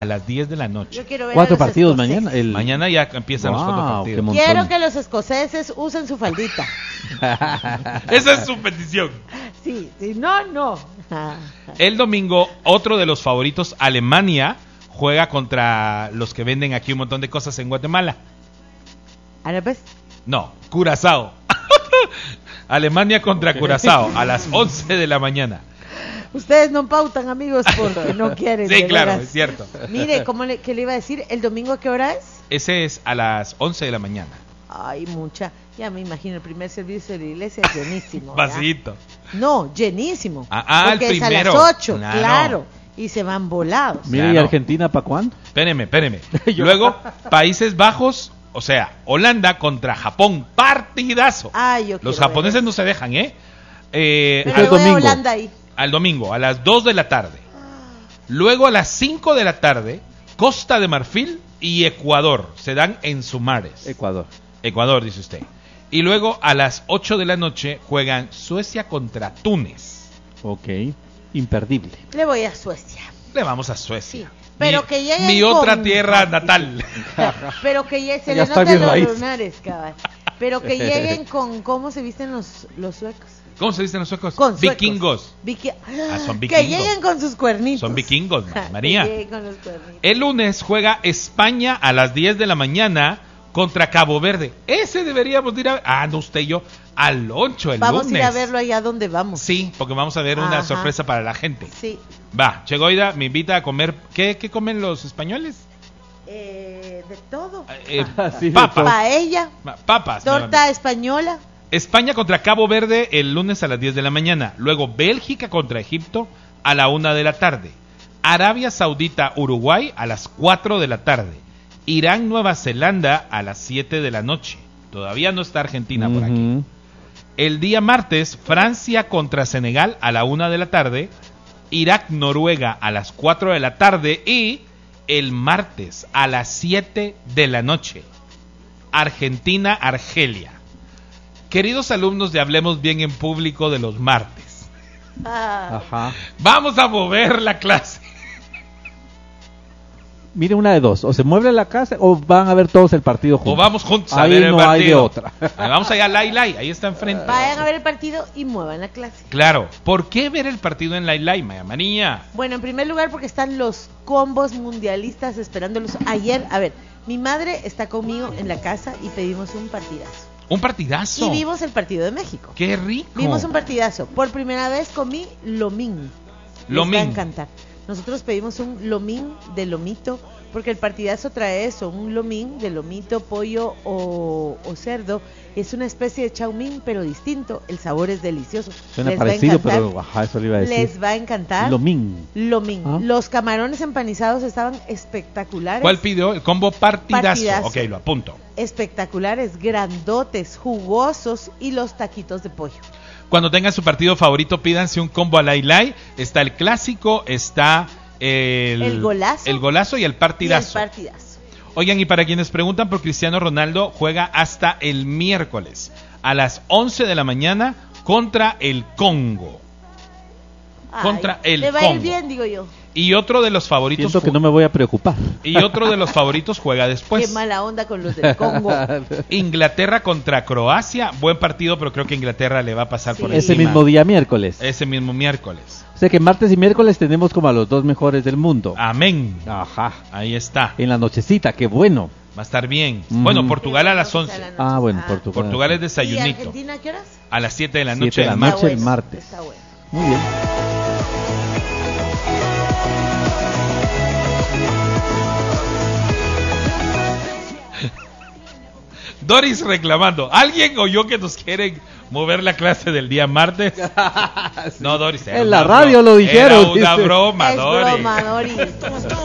a las 10 de la noche. Yo quiero ver 4 a los partidos escoceses. mañana. Mañana ya empiezan los 4 partidos. qué montón. Quiero que los escoceses usen su faldita. Esa es su petición. Sí, no. El domingo, otro de los favoritos, Alemania, juega contra los que venden aquí un montón de cosas en Guatemala. ¿Árabes? No, Curazao. Alemania contra Curazao a las 11 de la mañana. Ustedes no pautan, amigos, porque no quieren. Sí, de claro, veras. es cierto. Mire, ¿qué le iba a decir? ¿El domingo a qué hora es? Ese es a las 11 de la mañana. Ay, mucha. Ya me imagino el primer servicio de la iglesia llenísimo. Vasito. No, llenísimo. El porque primero. Es a las 8, Claro. claro. Y se van volados. Mire, ¿y Claro. Argentina para cuándo? Espéreme. Luego, Países Bajos, o sea, Holanda contra Japón. Partidazo. Ay, yo Los quiero japoneses ver. no se dejan, ¿eh? Pero Este le voy a domingo. Holanda ahí. Al domingo, a las 2 de la tarde. Luego, a las 5 de la tarde, Costa de Marfil y Ecuador se dan en Sumares. Ecuador, dice usted. Y luego, a las 8 de la noche, juegan Suecia contra Túnez. Ok, imperdible. Le voy a Suecia. Le vamos a Suecia. Sí, pero que lleguen mi con- otra tierra natal. Pero que se Ya le está notan mi los raíz. lunares, cabal. Pero que lleguen con cómo se visten los suecos. ¿Cómo se dicen los suecos? Con suecos. Vikingos. Que Son vikingos. lleguen con sus cuernitos. Son vikingos, María. Que lleguen con los cuernitos. El lunes juega España a las 10 de la mañana contra Cabo Verde. Ese deberíamos ir a... no, usted y yo. Al 8 el Vamos lunes. a ir a verlo allá donde vamos. Sí, porque vamos a ver una Ajá. sorpresa para la gente. Sí. Va, Chegoida me invita a comer... ¿Qué comen los españoles? De todo. Sí, de Papas. Paella, Papas. torta nuevamente. española. España contra Cabo Verde el lunes a las 10 de la mañana. Luego Bélgica contra Egipto a la 1 de la tarde. Arabia Saudita, Uruguay a las 4 de la tarde. Irán, Nueva Zelanda a las 7 de la noche. Todavía no está Argentina por aquí. Ujú. El día martes, Francia contra Senegal a la 1 de la tarde. Irak, Noruega a las 4 de la tarde. Y el martes a las 7 de la noche, Argentina, Argelia. Queridos alumnos de Hablemos Bien en Público de los martes, Ajá. vamos a mover la clase. Mire, una de dos, o se mueve la casa o van a ver todos el partido juntos. O vamos juntos a Ahí ver el no partido. hay de otra. Ahí vamos allá, Lai, ahí está enfrente. Vayan a ver el partido y muevan la clase. Claro, ¿por qué ver el partido en Lai, Maya María? Bueno, en primer lugar porque están los combos mundialistas esperándolos. Ayer, a ver, mi madre está conmigo en la casa y pedimos un partidazo. Un partidazo. Y vimos el partido de México. ¡Qué rico! Vimos un partidazo. Por primera vez comí lomín. Les Lomín. va a encantar. Nosotros pedimos un lomín de lomito, porque el partidazo trae eso, un lomín de lomito, pollo o cerdo. Es una especie de chaumín, pero distinto. El sabor es delicioso. Suena Les va a parecido, encantar. pero ajá, eso le iba a decir. Les va a encantar. Lomín. Lomín. ¿Ah? Los camarones empanizados estaban espectaculares. ¿Cuál pidió? El combo partidazo. Partidazo. Ok, lo apunto. Espectaculares, grandotes, jugosos y los taquitos de pollo. Cuando tengan su partido favorito, pídanse un combo a Lai. Está el clásico, está el golazo y el partidazo. Y el partidazo. Oigan, y para quienes preguntan por Cristiano Ronaldo, juega hasta el miércoles a las 11 de la mañana contra el Congo. Contra el Le va a ir Congo. bien, digo yo. Y otro de los favoritos Siento que no me voy a preocupar. y otro de los favoritos juega después. Qué mala onda con los del Congo. Inglaterra contra Croacia, buen partido, pero creo que Inglaterra le va a pasar Sí. por Ese encima. mismo día, miércoles. Ese mismo miércoles. O sea que martes y miércoles tenemos como a los dos mejores del mundo. Amén. Ajá. Ahí está. En la nochecita, qué bueno. Va a estar bien. Mm. Bueno, Portugal a las 11. Ah, bueno, Portugal. Portugal es ¿Y desayunito. Argentina a qué horas? A las 7 de la 7 noche de la del noche. martes. el martes. Está bueno. Muy bien. Doris reclamando. ¿Alguien oyó que nos quieren mover la clase del día martes? No, Doris. era En la una radio lo dijeron, Era una dice. broma, Es Doris. broma, Doris.